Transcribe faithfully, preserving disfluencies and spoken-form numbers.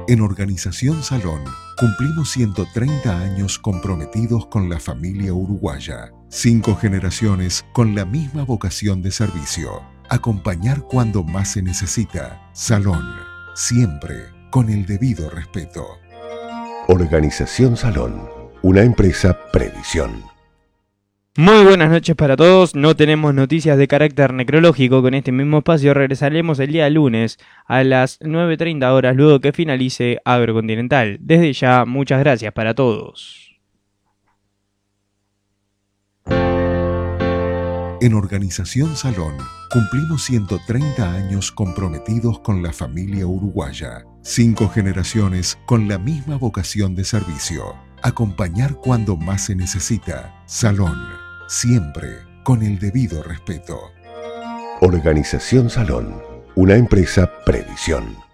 En Organización Salón cumplimos ciento treinta años comprometidos con la familia uruguaya. Cinco generaciones con la misma vocación de servicio. Acompañar cuando más se necesita. Salón, siempre con el debido respeto. Organización Salón, una empresa Previsión. Muy buenas noches para todos. No tenemos noticias de carácter necrológico con este mismo espacio. Regresaremos el día lunes a las nueve treinta horas luego que finalice Agrocontinental. Desde ya, muchas gracias para todos. En Organización Salón cumplimos ciento treinta años comprometidos con la familia uruguaya. Cinco generaciones con la misma vocación de servicio. Acompañar cuando más se necesita. Salón, siempre con el debido respeto. Organización Salón, una empresa Previsión.